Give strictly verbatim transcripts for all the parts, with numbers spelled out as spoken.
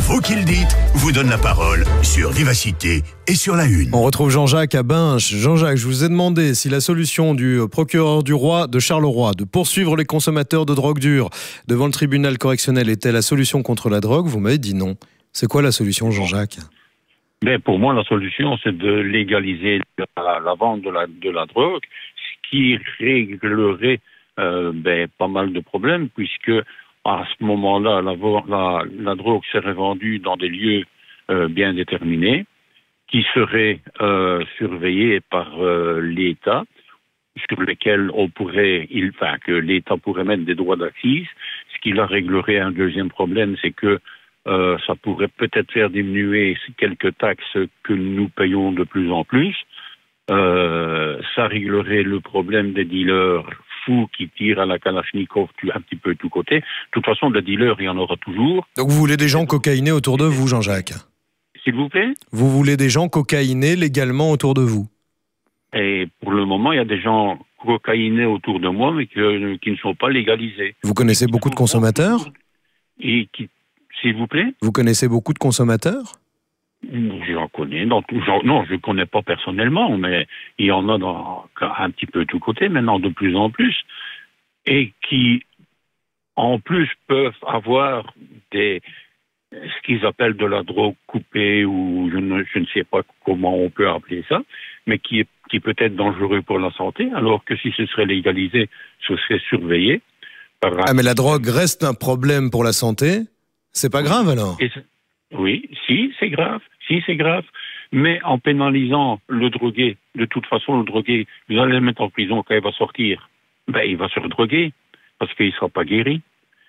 Vous qui le dites vous donne la parole sur Vivacité et sur La Une. On retrouve Jean-Jacques à Binche. Jean-Jacques, je vous ai demandé si la solution du procureur du roi de Charleroi de poursuivre les consommateurs de drogue dure devant le tribunal correctionnel était la solution contre la drogue. Vous m'avez dit non. C'est quoi la solution, Jean-Jacques ? Mais pour moi, la solution, c'est de légaliser la, la vente de la, de la drogue, ce qui réglerait euh, ben, pas mal de problèmes, puisque à ce moment-là, la, la, la drogue serait vendue dans des lieux euh, bien déterminés, qui seraient euh, surveillés par euh, l'État, sur lesquels on pourrait, il, enfin, que l'État pourrait mettre des droits d'accise. Ce qui la réglerait un deuxième problème, c'est que euh, ça pourrait peut-être faire diminuer quelques taxes que nous payons de plus en plus. Euh, ça réglerait le problème des dealers fous qui tirent à la Kalachnikov un petit peu de tous côtés. De toute façon, des dealers, il y en aura toujours. Donc vous voulez des gens cocaïnés autour de vous, Jean-Jacques ? S'il vous plaît ? Vous voulez des gens cocaïnés légalement autour de vous ? Et pour le moment, il y a des gens cocaïnés autour de moi, mais que, qui ne sont pas légalisés. Vous connaissez beaucoup de consommateurs ? Et qui, s'il vous plaît ? Vous connaissez beaucoup de consommateurs ? J'en connais. Dans tout, genre, non, je ne connais pas personnellement, mais il y en a dans, un petit peu de tous côtés, maintenant de plus en plus, et qui, en plus, peuvent avoir des, ce qu'ils appellent de la drogue coupée, ou je ne, je ne sais pas comment on peut appeler ça, mais qui, est, qui peut être dangereux pour la santé, alors que si ce serait légalisé, ce serait surveillé. Par ah, mais la drogue reste un problème pour la santé ? C'est pas grave alors ? Et oui, si, c'est grave, si, c'est grave. Mais en pénalisant le drogué, de toute façon, le drogué, vous allez le mettre en prison quand il va sortir. Ben, il va se redroguer, parce qu'il ne sera pas guéri.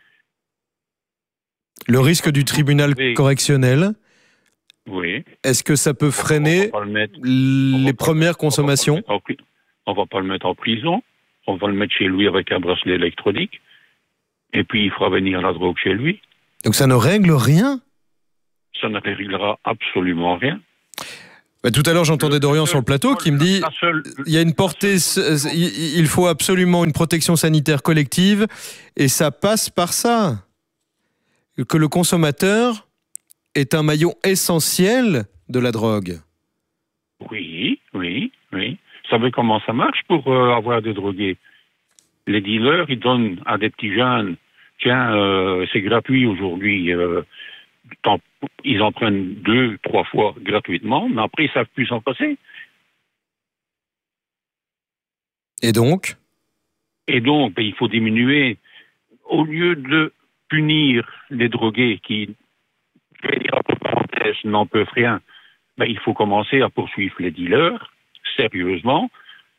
Le risque du tribunal oui. correctionnel, oui. Est-ce que ça peut freiner mettre, les premières pas, consommations ? On ne va pas le mettre en prison, on va le mettre chez lui avec un bracelet électronique, et puis il fera venir la drogue chez lui. Donc ça ne règle rien ? Ça ne réglera absolument rien. Bah, tout à l'heure, j'entendais Dorian sur le plateau qui me dit seule, il y a une portée, il faut absolument une protection sanitaire collective et ça passe par ça. Que le consommateur est un maillon essentiel de la drogue. Oui, oui, oui. Vous savez comment ça marche pour euh, avoir des drogués ? Les dealers, ils donnent à des petits jeunes, tiens, euh, c'est gratuit aujourd'hui, euh, ils en prennent deux, trois fois gratuitement, mais après, ils ne savent plus s'en passer. Et donc ? Et donc, ben, il faut diminuer. Au lieu de punir les drogués qui, je vais dire entre parenthèses, n'en peuvent rien, ben, il faut commencer à poursuivre les dealers, sérieusement.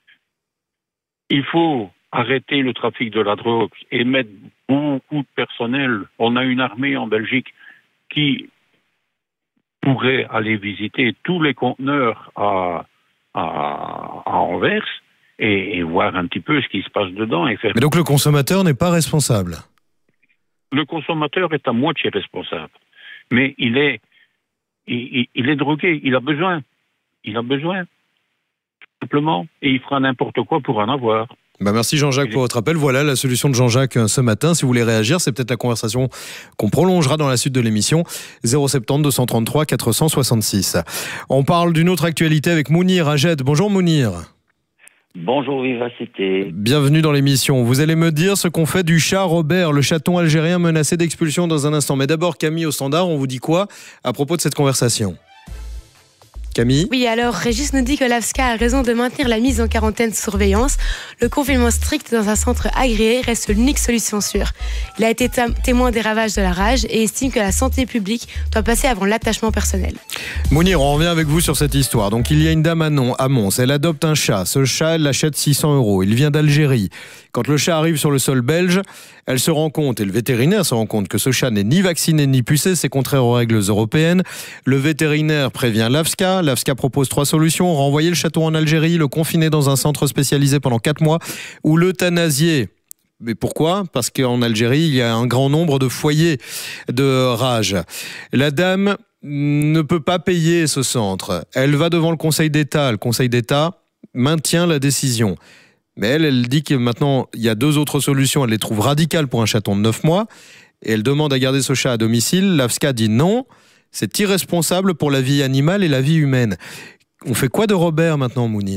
Il faut arrêter le trafic de la drogue et mettre beaucoup de personnel. On a une armée en Belgique qui pourrait aller visiter tous les conteneurs à, à, à Anvers et, et voir un petit peu ce qui se passe dedans. Et faire... Mais donc le consommateur n'est pas responsable ? Le consommateur est à moitié responsable. Mais il est, il, il est drogué, il a besoin. Il a besoin. Simplement. Et il fera n'importe quoi pour en avoir. Bah merci Jean-Jacques pour votre appel. Voilà la solution de Jean-Jacques ce matin. Si vous voulez réagir, c'est peut-être la conversation qu'on prolongera dans la suite de l'émission. zéro sept zéro deux cent trente-trois quatre cent soixante-six. On parle d'une autre actualité avec Mounir Ajed. Bonjour Mounir. Bonjour Vivacité. Bienvenue dans l'émission. Vous allez me dire ce qu'on fait du chat Robert, le chaton algérien menacé d'expulsion dans un instant. Mais d'abord Camille au standard, on vous dit quoi à propos de cette conversation ? Camille ? Oui, alors Régis nous dit que l'A F S C A a raison de maintenir la mise en quarantaine sous surveillance. Le confinement strict dans un centre agréé reste l'unique solution sûre. Il a été témoin des ravages de la rage et estime que la santé publique doit passer avant l'attachement personnel. Mounir, on revient avec vous sur cette histoire. Donc il y a une dame à Mons, elle adopte un chat. Ce chat, elle l'achète six cents euros. Il vient d'Algérie. Quand le chat arrive sur le sol belge, elle se rend compte, et le vétérinaire se rend compte, que ce chat n'est ni vacciné ni pucé, c'est contraire aux règles européennes. Le vétérinaire prévient l'A F S C A. L'A F S C A propose trois solutions: renvoyer le chaton en Algérie, le confiner dans un centre spécialisé pendant quatre mois, ou l'euthanasier. Mais pourquoi ? Parce qu'en Algérie, il y a un grand nombre de foyers de rage. La dame ne peut pas payer ce centre. Elle va devant le Conseil d'État. Le Conseil d'État maintient la décision. Mais elle, elle dit que maintenant, il y a deux autres solutions. Elle les trouve radicales pour un chaton de neuf mois. Et elle demande à garder ce chat à domicile. L'A F S C A dit non. c'est irresponsable pour la vie animale et la vie humaine. On fait quoi de Robert maintenant, Mounir ?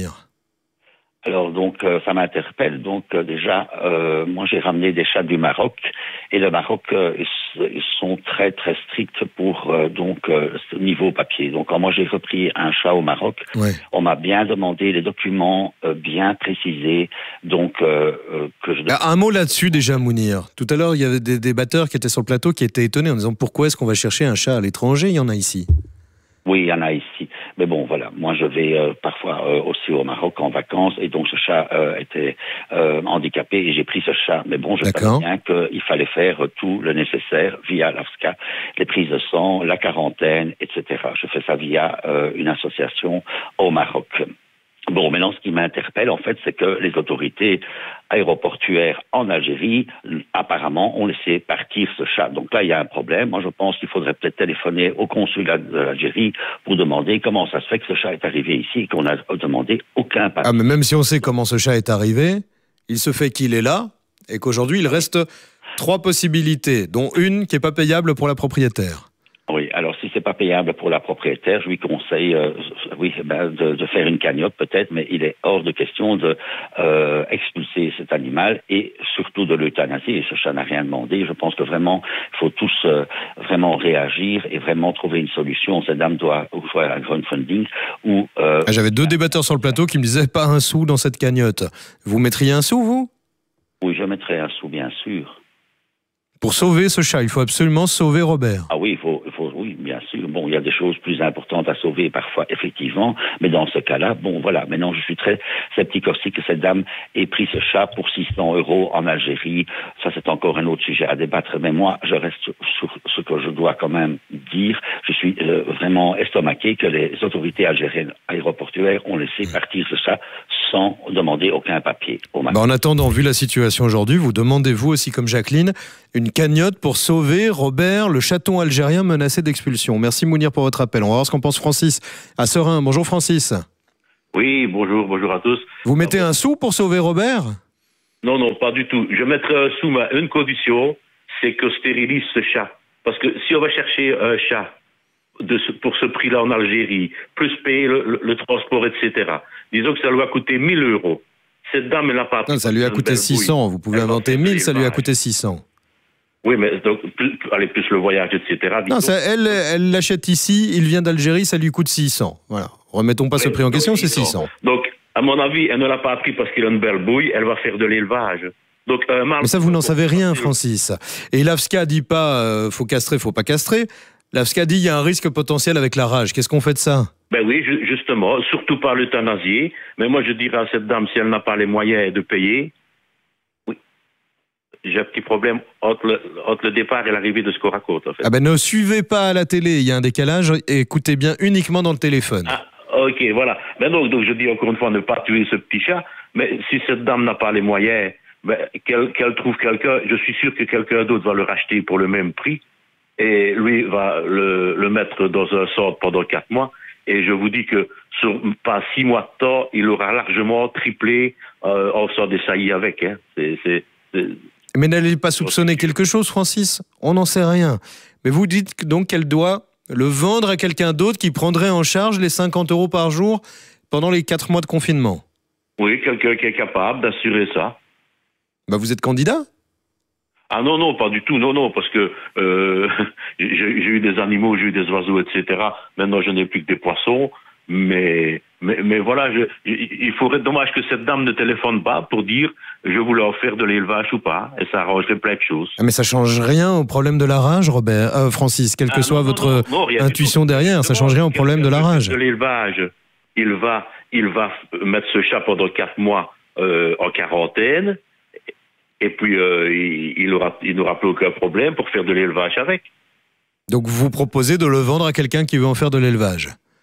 Alors donc euh, ça m'interpelle. Donc euh, déjà, euh, moi j'ai ramené des chats du Maroc et le Maroc euh, ils, ils sont très très stricts pour euh, donc euh, ce niveau papier. Donc quand moi j'ai repris un chat au Maroc, ouais. on m'a bien demandé les documents euh, bien précisés. Donc euh, euh, que je un mot là-dessus déjà, Mounir. Tout à l'heure il y avait des débatteurs qui étaient sur le plateau qui étaient étonnés en disant pourquoi est-ce qu'on va chercher un chat à l'étranger ? Il y en a ici. Oui, il y en a ici. Mais bon, voilà. Moi, je vais euh, parfois euh, aussi au Maroc en vacances et donc ce chat euh, était euh, handicapé et j'ai pris ce chat. Mais bon, je savais bien qu'il fallait faire tout le nécessaire via l'A F S C A, les prises de sang, la quarantaine, et cetera. Je fais ça via euh, une association au Maroc. Bon, maintenant, ce qui m'interpelle, en fait, c'est que les autorités aéroportuaires en Algérie, apparemment, ont laissé partir ce chat. Donc là, il y a un problème. Moi, je pense qu'il faudrait peut-être téléphoner au consulat de l'Algérie pour demander comment ça se fait que ce chat est arrivé ici et qu'on n'a demandé aucun papier. Ah, mais même si on sait comment ce chat est arrivé, il se fait qu'il est là et qu'aujourd'hui, il reste trois possibilités, dont une qui n'est pas payable pour la propriétaire. Oui, alors si c'est pas payable pour la propriétaire, je lui conseille, euh, oui, ben, de, de faire une cagnotte peut-être, mais il est hors de question de euh, expulser cet animal et surtout de l'euthanasier. Et ce chat n'a rien demandé. Je pense que vraiment, il faut tous euh, vraiment réagir et vraiment trouver une solution. Cette dame doit ouvrir un crowdfunding ou. Euh, ah, j'avais deux débatteurs sur le plateau qui me disaient pas un sou dans cette cagnotte. Vous mettriez un sou, vous ? Oui, je mettrais un sou, bien sûr. Pour sauver ce chat, il faut absolument sauver Robert. Ah oui, il faut, il faut, oui, bien sûr. Bon, il y a des choses plus importantes à sauver parfois, effectivement, mais dans ce cas-là, bon, voilà. Maintenant, je suis très sceptique aussi que cette dame ait pris ce chat pour six cents euros en Algérie. Ça, c'est encore un autre sujet à débattre. Mais moi, je reste sur ce que je dois quand même dire. Je suis euh, vraiment estomaqué que les autorités algériennes aéroportuaires ont laissé partir ce chat sans demander aucun papier. Bah, en attendant, vu la situation aujourd'hui, vous demandez-vous aussi, comme Jacqueline, une cagnotte pour sauver Robert, le chaton algérien menacé d'expulsion. Merci Mounir pour votre appel. On va voir ce qu'en pense Francis à Serein. Bonjour Francis. Oui, bonjour, bonjour à tous. Vous mettez un sou pour sauver Robert ? Non, non, pas du tout. Je mettrai un sou, mais une condition, c'est que stérilise ce chat. Parce que si on va chercher un chat de ce, pour ce prix-là en Algérie, plus payer le, le, le transport, et cetera, disons que ça lui a coûté mille euros. Cette dame, elle n'a pas... Non, ça lui a coûté six cents. Vous pouvez elle inventer mille, ça lui a coûté six cents. Oui, mais donc, plus, allez, plus le voyage, et cetera. Non, ça, elle, elle l'achète ici, il vient d'Algérie, ça lui coûte six cents. Voilà. Remettons pas oui, ce prix en question, c'est six cents. Donc, à mon avis, elle ne l'a pas appris parce qu'il a une belle bouille, elle va faire de l'élevage. Donc, euh, mais ça, vous n'en savez rien, Francis. Et l'A F S C A dit pas euh, faut castrer, faut pas castrer. L'A F S C A dit il y a un risque potentiel avec la rage. Qu'est-ce qu'on fait de ça ? Ben oui, justement, surtout pas l'euthanasier. Mais moi, je dirais à cette dame, si elle n'a pas les moyens de payer, oui, j'ai un petit problème entre le, entre le départ et l'arrivée de ce corps à côte. En fait. Ah ben ne suivez pas à la télé, il y a un décalage, et écoutez bien uniquement dans le téléphone. Ah, ok, voilà. Ben donc, donc, je dis encore une fois, ne pas tuer ce petit chat, mais si cette dame n'a pas les moyens, ben, qu'elle, qu'elle trouve quelqu'un, je suis sûr que quelqu'un d'autre va le racheter pour le même prix, et lui va le, le mettre dans un centre pendant quatre mois. Et je vous dis que sur pas six mois de temps, il aura largement triplé euh, en faisant des saillies avec. Hein. C'est, c'est, c'est... Mais n'allez pas soupçonner quelque chose, Francis ? On n'en sait rien. Mais vous dites donc qu'elle doit le vendre à quelqu'un d'autre qui prendrait en charge les cinquante euros par jour pendant les quatre mois de confinement ? Oui, quelqu'un qui est capable d'assurer ça. Bah vous êtes candidat ? Ah non, non, pas du tout, non, non, parce que euh, j'ai, j'ai eu des animaux, j'ai eu des oiseaux, et cetera. Maintenant, je n'ai plus que des poissons, mais, mais, mais voilà, je, il faudrait dommage que cette dame ne téléphone pas pour dire je voulais en faire de l'élevage ou pas, et ça arrangerait plein de choses. Ah mais ça change rien au problème de la rage, Robert, euh, Francis, quelle que ah soit non, votre non, non, intuition derrière, ça change rien au problème de la rage. De l'élevage, il va, il va mettre ce chat pendant quatre mois euh, en quarantaine. Et puis, euh, il, il, aura, il n'aura plus aucun problème pour faire de l'élevage avec. Donc, vous proposez de le vendre à quelqu'un qui veut en faire de l'élevage ?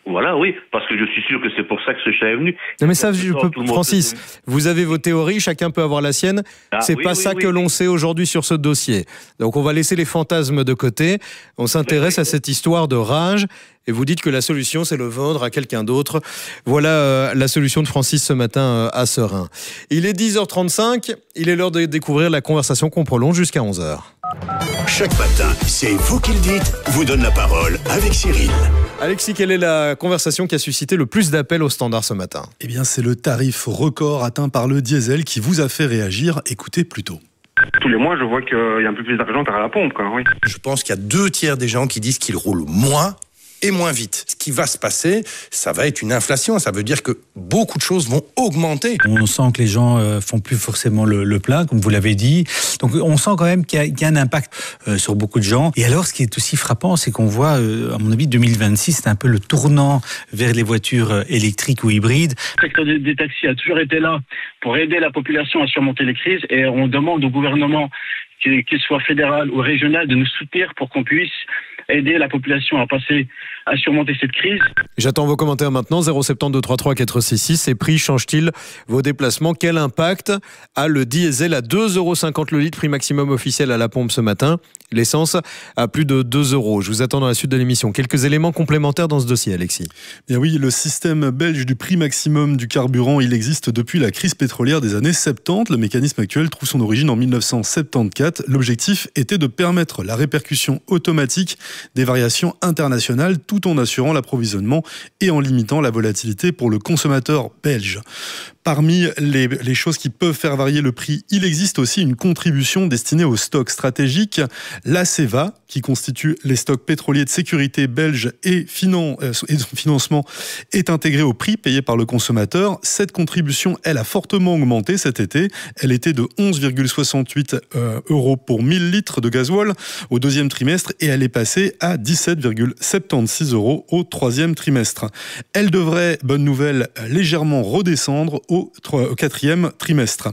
Voilà, oui, parce que je suis sûr que c'est pour ça que ce chat est venu. Non mais ça, je peux, Francis, vous avez vos théories, chacun peut avoir la sienne. Ah, c'est oui, pas oui, ça oui, que oui. l'on sait aujourd'hui sur ce dossier. Donc on va laisser les fantasmes de côté. On s'intéresse oui, oui. à cette histoire de rage. Et vous dites que la solution, c'est le vendre à quelqu'un d'autre. Voilà euh, la solution de Francis ce matin euh, à Serein. Il est dix heures trente-cinq. Il est l'heure de découvrir la conversation qu'on prolonge jusqu'à onze heures. Chaque matin, c'est vous qui le dites, vous donne la parole avec Cyril. Alexis, quelle est la conversation qui a suscité le plus d'appels au standard ce matin ? Eh bien, c'est le tarif record atteint par le diesel qui vous a fait réagir. Écoutez plutôt. Tous les mois, je vois qu'il y a un peu plus d'argent à la pompe, quoi, oui. Je pense qu'il y a deux tiers des gens qui disent qu'ils roulent moins et moins vite. Ce qui va se passer, ça va être une inflation. Ça veut dire que beaucoup de choses vont augmenter. On sent que les gens euh, font plus forcément le, le plein, comme vous l'avez dit. Donc on sent quand même qu'il y a, qu'il y a un impact euh, sur beaucoup de gens. Et alors, ce qui est aussi frappant, c'est qu'on voit, euh, à mon avis, deux mille vingt-six, c'est un peu le tournant vers les voitures électriques ou hybrides. Le secteur des, des taxis a toujours été là pour aider la population à surmonter les crises. Et on demande au gouvernement, qu'il, qu'il soit fédéral ou régional, de nous soutenir pour qu'on puisse aider la population à passer, à surmonter cette crise. J'attends vos commentaires maintenant. zéro sept deux trois trois quatre six six. Ces prix changent-ils vos déplacements ? Quel impact a le diesel à deux euros cinquante le litre, prix maximum officiel à la pompe ce matin ? L'essence à plus de deux euros. Je vous attends dans la suite de l'émission. Quelques éléments complémentaires dans ce dossier, Alexis. Bien oui, le système belge du prix maximum du carburant, il existe depuis la crise pétrolière des années soixante-dix. Le mécanisme actuel trouve son origine en dix-neuf cent soixante-quatorze. L'objectif était de permettre la répercussion automatique des variations internationales tout en assurant l'approvisionnement et en limitant la volatilité pour le consommateur belge. Parmi les, les choses qui peuvent faire varier le prix, il existe aussi une contribution destinée aux stocks stratégiques, l'A C E V A, qui constitue les stocks pétroliers de sécurité belges et, finan, euh, et son financement est intégré au prix payé par le consommateur. Cette contribution, elle a fortement augmenté cet été. Elle était de onze virgule soixante-huit euh, euros pour mille litres de gasoil au deuxième trimestre et elle est passée à dix-sept virgule soixante-seize euros au troisième trimestre. Elle devrait, bonne nouvelle, légèrement redescendre au au quatrième trimestre.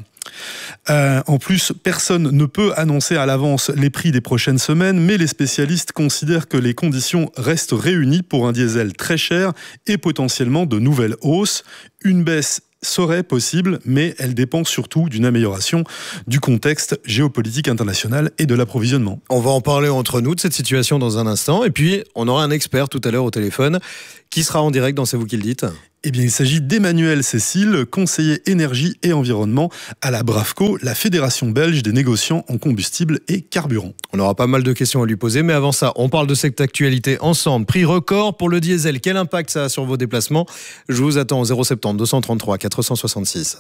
Euh, en plus, personne ne peut annoncer à l'avance les prix des prochaines semaines, mais les spécialistes considèrent que les conditions restent réunies pour un diesel très cher et potentiellement de nouvelles hausses. Une baisse serait possible, mais elle dépend surtout d'une amélioration du contexte géopolitique international et de l'approvisionnement. On va en parler entre nous de cette situation dans un instant, et puis on aura un expert tout à l'heure au téléphone qui sera en direct dans C'est vous qui le dites. Eh bien, il s'agit d'Emmanuel Cécile, conseiller énergie et environnement à la BRAFCO, la Fédération belge des négociants en combustible et carburant. On aura pas mal de questions à lui poser, mais avant ça, on parle de cette actualité ensemble. Prix record pour le diesel. Quel impact ça a sur vos déplacements ? Je vous attends au zéro sept deux trois trois quatre six six.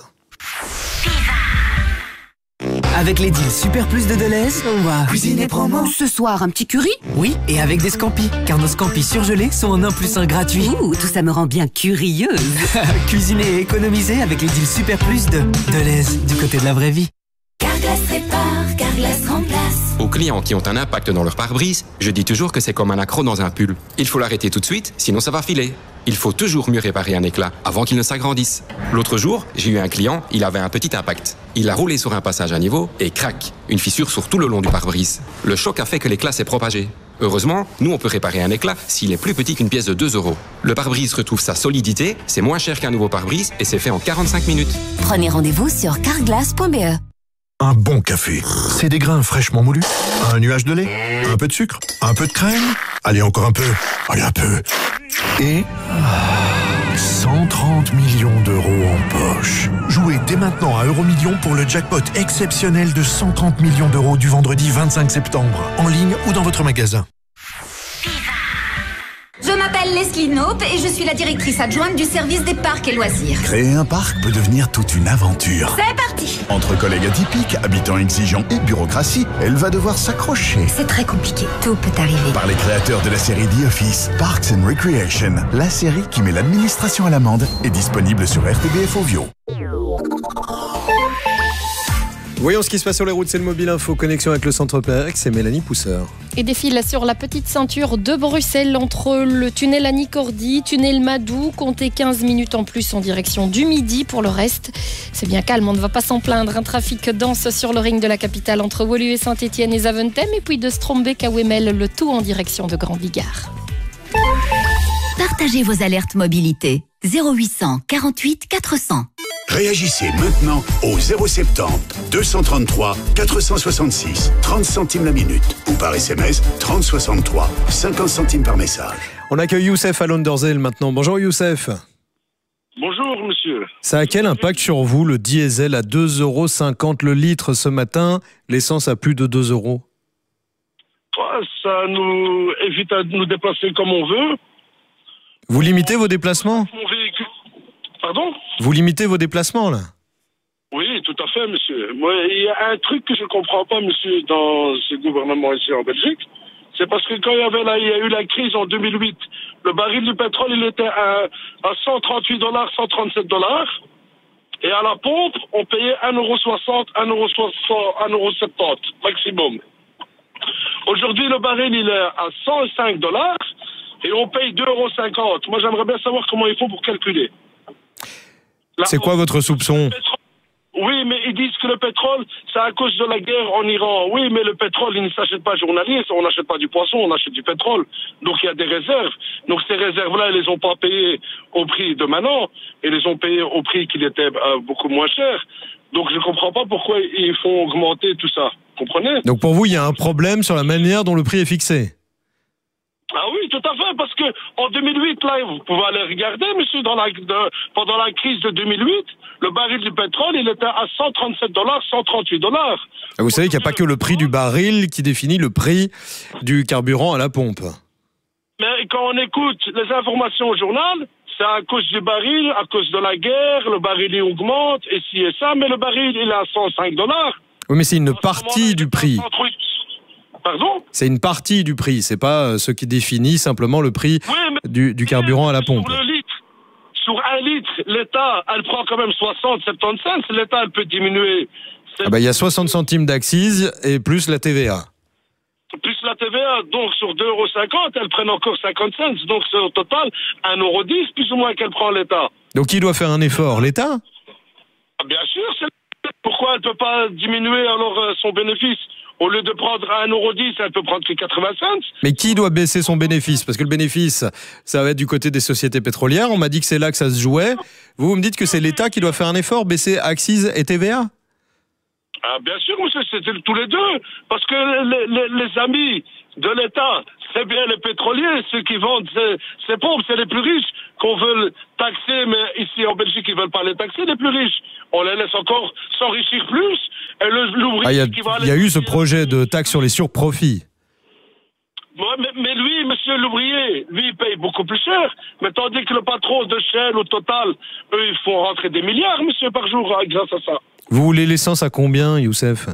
Avec les deals Super Plus de Deleuze, on va cuisiner promo. Ce soir, un petit curry ? Oui, et avec des scampis, car nos scampis surgelés sont en un plus un gratuit. Ouh, tout ça me rend bien curieuse. Cuisiner et économiser avec les deals Super Plus de Deleuze, du côté de la vraie vie. Carglass répare, Carglass remplace. Aux clients qui ont un impact dans leur pare-brise, je dis toujours que c'est comme un accroc dans un pull. Il faut l'arrêter tout de suite, sinon ça va filer. Il faut toujours mieux réparer un éclat avant qu'il ne s'agrandisse. L'autre jour, j'ai eu un client, il avait un petit impact. Il a roulé sur un passage à niveau et crac, une fissure sur tout le long du pare-brise. Le choc a fait que l'éclat s'est propagé. Heureusement, nous on peut réparer un éclat s'il est plus petit qu'une pièce de deux euros. Le pare-brise retrouve sa solidité, c'est moins cher qu'un nouveau pare-brise et c'est fait en quarante-cinq minutes. Prenez rendez-vous sur carglass point b e. Un bon café, c'est des grains fraîchement moulus, un nuage de lait, un peu de sucre, un peu de crème, allez encore un peu, allez un peu, et cent trente millions d'euros en poche. Jouez dès maintenant à Euromillions pour le jackpot exceptionnel de cent trente millions d'euros du vendredi vingt-cinq septembre, en ligne ou dans votre magasin. Je m'appelle Leslie Knope et je suis la directrice adjointe du service des parcs et loisirs. Créer un parc peut devenir toute une aventure. C'est parti! Entre collègues atypiques, habitants exigeants et bureaucratie, elle va devoir s'accrocher. C'est très compliqué, tout peut arriver. Par les créateurs de la série The Office, Parks and Recreation, la série qui met l'administration à l'amende, est disponible sur R T B F Ovio. Voyons ce qui se passe sur les routes, c'est le Mobile Info. Connexion avec le centre Pérex, c'est Mélanie Pousseur. Et défile sur la petite ceinture de Bruxelles entre le tunnel Annie-Cordy, tunnel Madou. Comptez quinze minutes en plus en direction du Midi. Pour le reste, c'est bien calme, on ne va pas s'en plaindre. Un trafic dense sur le ring de la capitale entre Woluwe et Saint-Étienne et Zaventem. Et puis de Strombeek à Wemmel, le tout en direction de Grand Bigard. Par Partagez vos alertes mobilité. zéro huit cent quarante-huit quatre cents. Réagissez maintenant au zéro soixante-dix deux cent trente-trois quatre cent soixante-six, trente centimes la minute ou par S M S trente soixante-trois, cinquante centimes par message. On accueille Youssef à Londerzeel maintenant. Bonjour Youssef. Bonjour monsieur. Ça a quel impact sur vous le diesel à deux euros cinquante le litre ce matin, l'essence à plus de deux euros? Ça nous évite à nous déplacer comme on veut. Vous limitez vos déplacements? Mon véhicule. Pardon? Vous limitez vos déplacements là? Oui, tout à fait, monsieur. Moi, il y a un truc que je comprends pas, monsieur, dans ce gouvernement ici en Belgique. C'est parce que quand il y avait là, il y a eu la crise en deux mille huit, le baril du pétrole, il était à, à cent trente-huit dollars, cent trente-sept dollars. Et à la pompe, on payait un euro soixante, un euro soixante, un euro soixante maximum. Aujourd'hui, le baril, il est à cent cinq dollars et on paye deux euros cinquante. Moi, j'aimerais bien savoir comment il faut pour calculer. C'est quoi votre soupçon? Oui, mais ils disent que le pétrole, c'est à cause de la guerre en Iran. Oui, mais le pétrole, il ne s'achète pas journalier. On n'achète pas du poisson, on achète du pétrole. Donc il y a des réserves. Donc ces réserves-là, ils les ont pas payées au prix de maintenant. Ils les ont payées au prix qu'il était euh, beaucoup moins cher. Donc je ne comprends pas pourquoi ils font augmenter tout ça. Vous comprenez? Donc pour vous, il y a un problème sur la manière dont le prix est fixé? Ah oui, tout à fait, parce que en deux mille huit, là, vous pouvez aller regarder, monsieur, dans la, de, pendant la crise de deux mille huit, le baril du pétrole, il était à cent trente-sept dollars, cent trente-huit dollars. Vous savez qu'il n'y a pas que le prix du baril qui définit le prix du carburant à la pompe. Mais quand on écoute les informations au journal, c'est à cause du baril, à cause de la guerre, le baril il augmente, et ci et ça, mais le baril, il est à cent cinq dollars. Oui, mais c'est une partie du prix. Pardon? C'est une partie du prix, c'est pas ce qui définit simplement le prix oui, mais, du, du carburant à la pompe. Sur, le litre, sur un litre, l'État, elle prend quand même soixante, soixante-dix cents. L'État, elle peut diminuer. Ah bah, il y a soixante centimes d'accise et plus la T V A. Plus la T V A, donc sur deux euros cinquante, elle prend encore cinquante cents. Donc c'est au total un euro dix, plus ou moins, qu'elle prend l'État. Donc qui doit faire un effort? L'État? Ah, bien sûr, c'est pourquoi elle ne peut pas diminuer alors euh, son bénéfice? Au lieu de prendre un euro dix, elle peut prendre que quatre-vingts cents. Mais qui doit baisser son bénéfice? Parce que le bénéfice, ça va être du côté des sociétés pétrolières. On m'a dit que c'est là que ça se jouait. Vous, vous me dites que c'est l'État qui doit faire un effort, baisser accise et T V A? Ah, bien sûr, monsieur, c'est tous les deux. Parce que les, les, les amis de l'État, c'est bien les pétroliers, ceux qui vendent ces, ces pompes, c'est les plus riches qu'on veut taxer, mais ici en Belgique, ils veulent pas les taxer, les plus riches. On les laisse encore s'enrichir plus. Et l'ouvrier ah, y a, qui va Il y a eu ce projet de taxe sur les surprofits. Ouais, mais, mais lui, monsieur l'ouvrier, lui, il paye beaucoup plus cher. Mais tandis que le patron de Shell ou Total, eux, ils font rentrer des milliards, monsieur, par jour, grâce à ça. Vous voulez l'essence à combien, Youssef?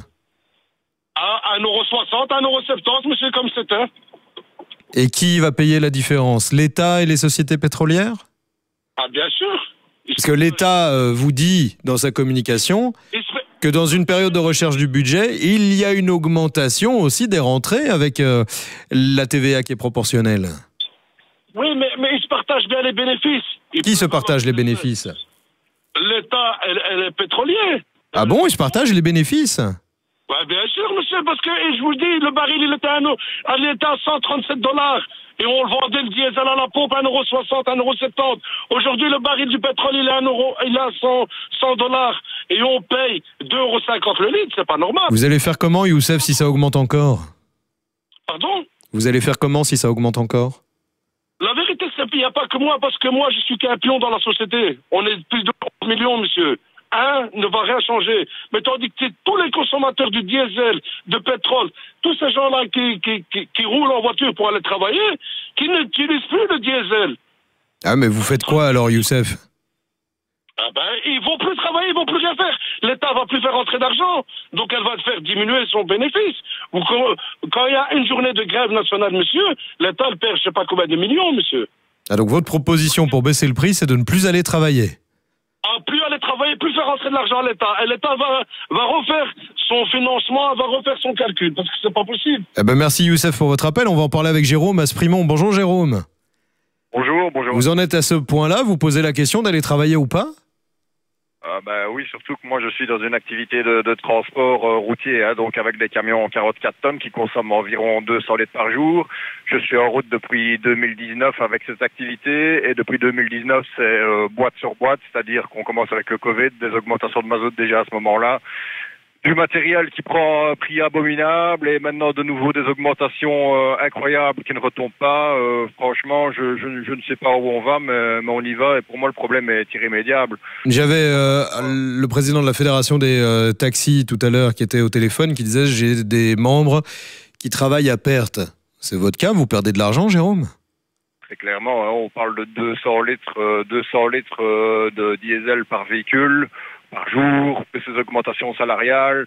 À un euro soixante, un euro soixante-dix, monsieur, comme c'était. Et qui va payer la différence? L'État et les sociétés pétrolières? Ah, bien sûr. Parce que l'État euh, vous dit, dans sa communication, que dans une période de recherche du budget, il y a une augmentation aussi des rentrées avec euh, la T V A qui est proportionnelle. Oui, mais, mais ils se partagent bien les bénéfices. Ils qui se partage les bénéfices? L'État et les pétroliers. Ah bon, ils se partagent les bénéfices? Ouais, bien sûr, monsieur, parce que, et je vous le dis, le baril, il était à, il était à cent trente-sept dollars. Et on le vendait le diesel à la pompe à un euro soixante, un euro soixante-dix. Aujourd'hui, le baril du pétrole, il est à un euro, il est à cent dollars. Et on paye deux euros cinquante le litre, c'est pas normal. Vous allez faire comment, Youssef, si ça augmente encore? Pardon? Vous allez faire comment si ça augmente encore? La vérité, c'est qu'il n'y a pas que moi, parce que moi, je suis qu'un pion dans la société. On est plus de onze millions, monsieur. Un ne va rien changer. Mais tandis que tous les consommateurs du diesel, de pétrole, tous ces gens-là qui, qui, qui, qui roulent en voiture pour aller travailler, qui n'utilisent plus le diesel. Ah, mais vous faites quoi alors, Youssef? Ah ben, ils vont plus travailler, ils vont plus rien faire. L'État va plus faire rentrer d'argent, donc elle va faire diminuer son bénéfice. Ou quand, quand il y a une journée de grève nationale, monsieur, l'État elle perd je sais pas combien de millions, monsieur. Ah, donc votre proposition pour baisser le prix, c'est de ne plus aller travailler? Ah, plus aller travailler, plus faire rentrer de l'argent à l'État. Et l'État va, va refaire son financement, va refaire son calcul, parce que c'est pas possible. Eh ben merci Youssef pour votre appel. On va en parler avec Jérôme à Sprimont. Bonjour Jérôme. Bonjour, bonjour. Vous en êtes à ce point-là, vous posez la question d'aller travailler ou pas? Ah bah oui, surtout que moi je suis dans une activité de, de transport euh, routier, hein, donc avec des camions en quarante-quatre tonnes qui consomment environ deux cents litres par jour. Je suis en route depuis deux mille dix-neuf avec cette activité et depuis deux mille dix-neuf c'est euh, boîte sur boîte, c'est-à-dire qu'on commence avec le Covid, des augmentations de mazout déjà à ce moment-là, du matériel qui prend un prix abominable et maintenant de nouveau des augmentations euh, incroyables qui ne retombent pas. Euh, franchement, je, je, je ne sais pas où on va, mais, mais on y va et pour moi le problème est irrémédiable. J'avais euh, le président de la Fédération des euh, taxis tout à l'heure qui était au téléphone qui disait j'ai des membres qui travaillent à perte. C'est votre cas, vous perdez de l'argent, Jérôme ? Très clairement, hein, on parle de deux cents litres, euh, deux cents litres euh, de diesel par véhicule par jour, de ces augmentations salariales.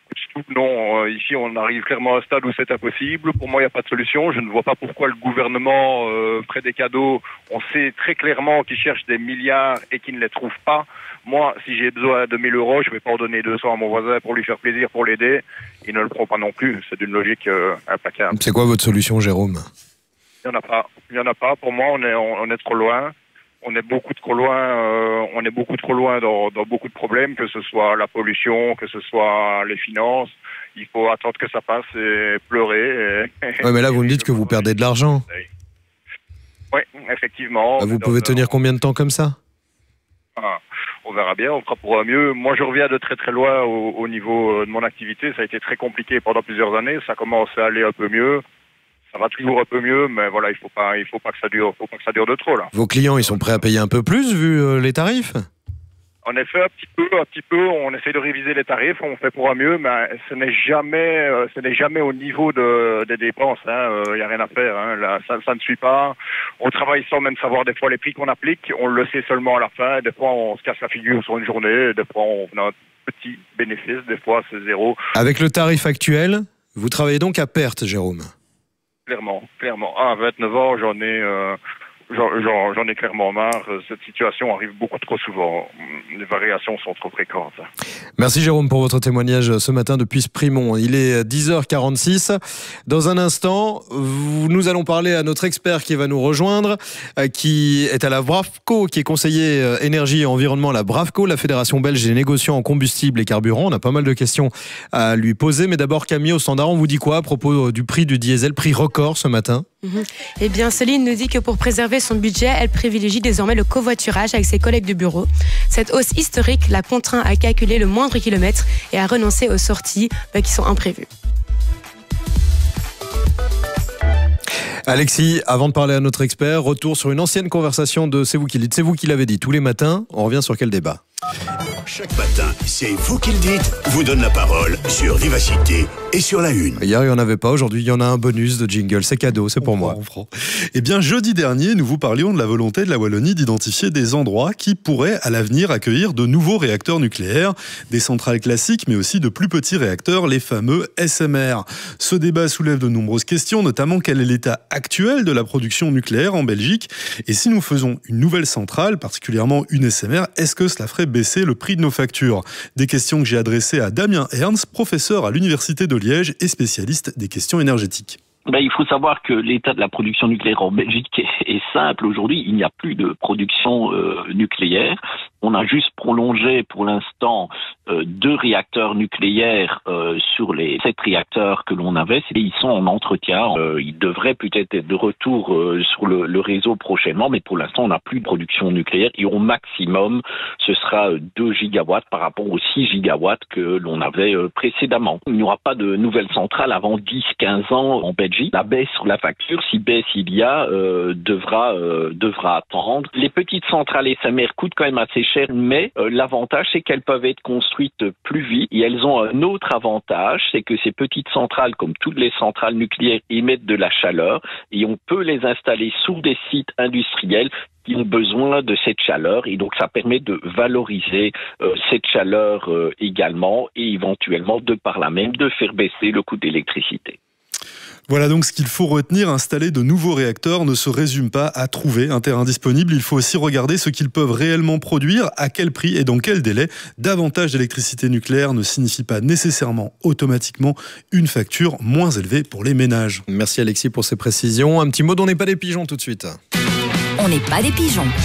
Non, euh, ici on arrive clairement à un stade où c'est impossible. Pour moi, il n'y a pas de solution. Je ne vois pas pourquoi le gouvernement euh, ferait des cadeaux. On sait très clairement qu'ils cherchent des milliards et qu'ils ne les trouvent pas. Moi, si j'ai besoin de mille euros, je ne vais pas en donner deux cents à mon voisin pour lui faire plaisir, pour l'aider. Il ne le prend pas non plus. C'est d'une logique euh, implacable. C'est quoi votre solution, Jérôme ? Il n'y en a pas. Il n'y en a pas. Pour moi, on est, on, on est trop loin. On est beaucoup trop loin, euh, on est beaucoup trop loin dans, dans beaucoup de problèmes, que ce soit la pollution, que ce soit les finances. Il faut attendre que ça passe et pleurer. Et... Ouais, mais là, vous me dites que vous perdez de l'argent. Oui, effectivement. Bah, vous pouvez tenir combien de temps comme ça ? Ah, on verra bien, on fera pour mieux. Moi, je reviens de très très loin au, au niveau de mon activité. Ça a été très compliqué pendant plusieurs années. Ça commence à aller un peu mieux. Ça va toujours un peu mieux, mais voilà, il faut pas, il faut pas que ça dure, faut pas que ça dure de trop là. Vos clients, ils sont prêts à payer un peu plus vu euh, les tarifs ? En effet, un petit peu, un petit peu. On essaie de réviser les tarifs, on fait pour un mieux, mais ce n'est jamais, euh, ce n'est jamais au niveau de, des dépenses. Il hein. euh, y a rien à faire. Hein. Là, ça, ça ne suit pas. On travaille sans même savoir des fois les prix qu'on applique. On le sait seulement à la fin. Des fois, on se casse la figure sur une journée. Des fois, on a un petit bénéfice. Des fois, c'est zéro. Avec le tarif actuel, vous travaillez donc à perte, Jérôme ? Clairement, clairement. À vingt-neuf ans, j'en ai, euh, j'en, j'en, j'en ai clairement marre. Cette situation arrive beaucoup trop souvent. Les variations sont trop fréquentes. Merci Jérôme pour votre témoignage ce matin depuis Sprimont. Il est dix heures quarante-six. Dans un instant, nous allons parler à notre expert qui va nous rejoindre, qui est à la Bravco, qui est conseiller énergie et environnement à la Bravco, la Fédération belge des négociants en combustible et carburant. On a pas mal de questions à lui poser. Mais d'abord, Camille, au standard, on vous dit quoi à propos du prix du diesel, prix record ce matin ? Mmh. Eh bien, Céline nous dit que pour préserver son budget, elle privilégie désormais le covoiturage avec ses collègues de bureau. Cette hausse historique la contraint à calculer le moindre kilomètre et à renoncer aux sorties bah, qui sont imprévues. Alexis, avant de parler à notre expert, retour sur une ancienne conversation de C'est vous qui le dites, c'est vous qui l'avez dit tous les matins. On revient sur quel débat ? Chaque matin, c'est vous qui le dites, vous donne la parole sur Vivacité et sur la Une. Hier, il n'y en avait pas. Aujourd'hui, il y en a un bonus de jingle. C'est cadeau, c'est pour moi. Eh bien, jeudi dernier, nous vous parlions de la volonté de la Wallonie d'identifier des endroits qui pourraient, à l'avenir, accueillir de nouveaux réacteurs nucléaires, des centrales classiques, mais aussi de plus petits réacteurs, les fameux S M R. Ce débat soulève de nombreuses questions, notamment quel est l'état actuel de la production nucléaire en Belgique ? Et si nous faisons une nouvelle centrale, particulièrement une S M R, est-ce que cela ferait baisser le prix de nos factures ? Des questions que j'ai adressées à Damien Ernst, professeur à l'Université de Liège et spécialiste des questions énergétiques. Ben, il faut savoir que l'état de la production nucléaire en Belgique est simple. Aujourd'hui, il n'y a plus de production euh, nucléaire. On a juste prolongé pour l'instant euh, deux réacteurs nucléaires euh, sur les sept réacteurs que l'on avait. Ils sont en entretien. Euh, ils devraient peut-être être de retour euh, sur le, le réseau prochainement, mais pour l'instant, on n'a plus de production nucléaire. Et au maximum, ce sera deux gigawatts par rapport aux six gigawatts que l'on avait euh, précédemment. Il n'y aura pas de nouvelle centrale avant dix à quinze ans en Belgique. La baisse sur la facture, si baisse il y a, euh, devra, euh, devra attendre. Les petites centrales S M R coûtent quand même assez cher, mais euh, l'avantage, c'est qu'elles peuvent être construites plus vite. Et elles ont un autre avantage, c'est que ces petites centrales, comme toutes les centrales nucléaires, émettent de la chaleur et on peut les installer sur des sites industriels qui ont besoin de cette chaleur, et donc ça permet de valoriser euh, cette chaleur euh, également, et éventuellement de par là même de faire baisser le coût d'électricité. Voilà donc ce qu'il faut retenir, installer de nouveaux réacteurs ne se résume pas à trouver un terrain disponible, il faut aussi regarder ce qu'ils peuvent réellement produire, à quel prix et dans quel délai. Davantage d'électricité nucléaire ne signifie pas nécessairement automatiquement une facture moins élevée pour les ménages. Merci Alexis pour ces précisions. Un petit mot d'On n'est pas des pigeons tout de suite. On n'est pas des pigeons.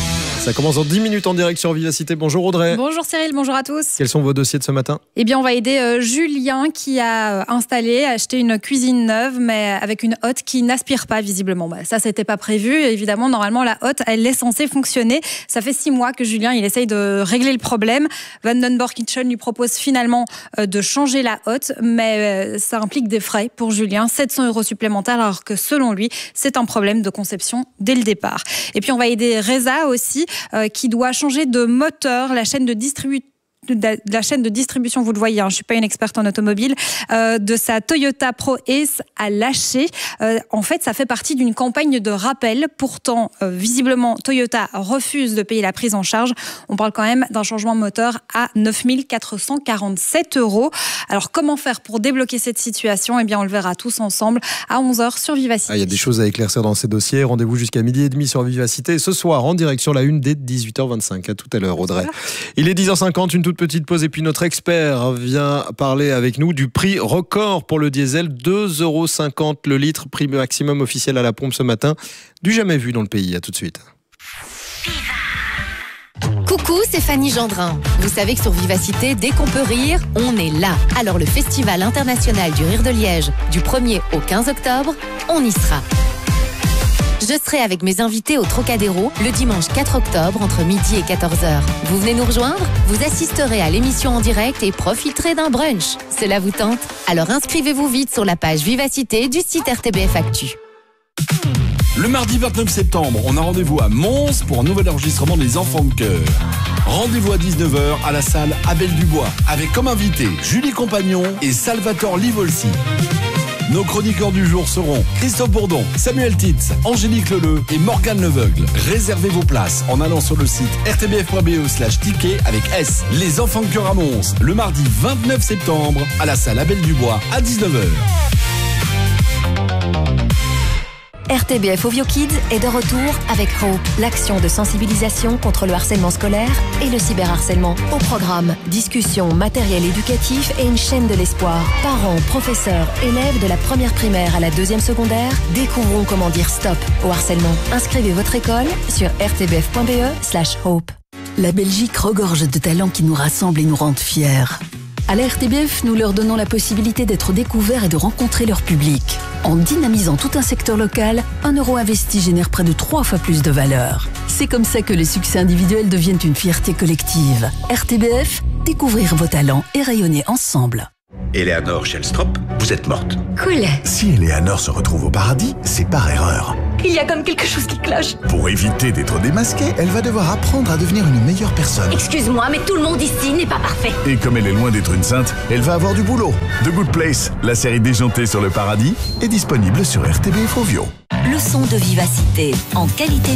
Ça commence dans dix minutes en direct sur Vivacité. Bonjour Audrey. Bonjour Cyril, bonjour à tous. Quels sont vos dossiers de ce matin ? Eh bien, on va aider euh, Julien qui a euh, installé, acheté une cuisine neuve, mais avec une hotte qui n'aspire pas visiblement. Bah, ça, c'était pas prévu. Évidemment, normalement, la hotte, elle est censée fonctionner. Ça fait six mois que Julien, il essaye de régler le problème. Vandenborg Kitchen lui propose finalement euh, de changer la hotte, mais euh, ça implique des frais pour Julien, sept cents euros supplémentaires, alors que selon lui, c'est un problème de conception dès le départ. Et puis, on va aider Reza aussi, euh, qui doit changer de moteur. La chaîne de distribution de la chaîne de distribution, vous le voyez, hein, je ne suis pas une experte en automobile, euh, de sa Toyota Pro Ace a lâché. Euh, en fait, ça fait partie d'une campagne de rappel. Pourtant, euh, visiblement, Toyota refuse de payer la prise en charge. On parle quand même d'un changement moteur à neuf mille quatre cent quarante-sept euros. Alors, comment faire pour débloquer cette situation ? Eh bien, on le verra tous ensemble à onze heures sur Vivacité. Ah, il y a des choses à éclaircir dans ces dossiers. Rendez-vous jusqu'à midi et demi sur Vivacité. Ce soir, en direct sur la une dès dix-huit heures vingt-cinq. À tout à l'heure, Audrey. Il est dix heures cinquante, une toute petite pause et puis notre expert vient parler avec nous du prix record pour le diesel, deux euros cinquante le litre, prix maximum officiel à la pompe ce matin, du jamais vu dans le pays. À tout de suite. Coucou, c'est Fanny Gendrin. Vous savez que sur Vivacité, dès qu'on peut rire, on est là. Alors le Festival international du rire de Liège, du premier au quinze octobre, on y sera. Je serai avec mes invités au Trocadéro le dimanche quatre octobre entre midi et quatorze heures. Vous venez nous rejoindre ? Vous assisterez à l'émission en direct et profiterez d'un brunch. Cela vous tente ? Alors inscrivez-vous vite sur la page Vivacité du site R T B F Actu. Le mardi vingt-neuf septembre, on a rendez-vous à Mons pour un nouvel enregistrement des Enfants de Chœur. Rendez-vous à dix-neuf heures à la salle Abel Dubois avec comme invité Julie Compagnon et Salvatore Livolsi. Nos chroniqueurs du jour seront Christophe Bourdon, Samuel Titz, Angélique Leleu et Morgane Leveugle. Réservez vos places en allant sur le site r t b f point b e slash ticket avec S. Les Enfants de Chœur à Mons, le mardi vingt-neuf septembre à la salle Abel Dubois à dix-neuf heures. R T B F Ovio Kids est de retour avec Hope, l'action de sensibilisation contre le harcèlement scolaire et le cyberharcèlement. Au programme, discussion, matériel éducatif et une chaîne de l'espoir. Parents, professeurs, élèves de la première primaire à la deuxième secondaire, découvrons comment dire stop au harcèlement. Inscrivez votre école sur r t b f point b e slash hope. La Belgique regorge de talents qui nous rassemblent et nous rendent fiers. À la R T B F, nous leur donnons la possibilité d'être découverts et de rencontrer leur public. En dynamisant tout un secteur local, un euro investi génère près de trois fois plus de valeur. C'est comme ça que les succès individuels deviennent une fierté collective. R T B F, découvrir vos talents et rayonner ensemble. Eleanor Shellstrop, vous êtes morte. Cool. Si Eleanor se retrouve au paradis, c'est par erreur. Il y a comme quelque chose qui cloche. Pour éviter d'être démasquée, elle va devoir apprendre à devenir une meilleure personne. Excuse-moi, mais tout le monde ici n'est pas parfait. Et comme elle est loin d'être une sainte, elle va avoir du boulot. The Good Place, la série déjantée sur le paradis, est disponible sur R T B F Ovio. Leçon de vivacité en qualité